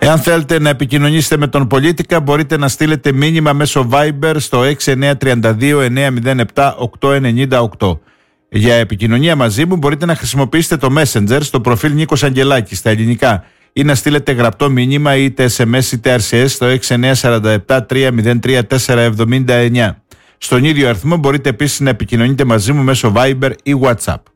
Εάν θέλετε να επικοινωνήσετε με τον Πολίτικα, μπορείτε να στείλετε μήνυμα μέσω Viber στο 6932-907-898. Για επικοινωνία μαζί μου μπορείτε να χρησιμοποιήσετε το Messenger στο προφίλ Νίκος Αγγελάκης στα ελληνικά ή να στείλετε γραπτό μήνυμα είτε SMS είτε RCS στο 6947-303-479. Στον ίδιο αριθμό μπορείτε επίσης να επικοινωνείτε μαζί μου μέσω Viber ή WhatsApp.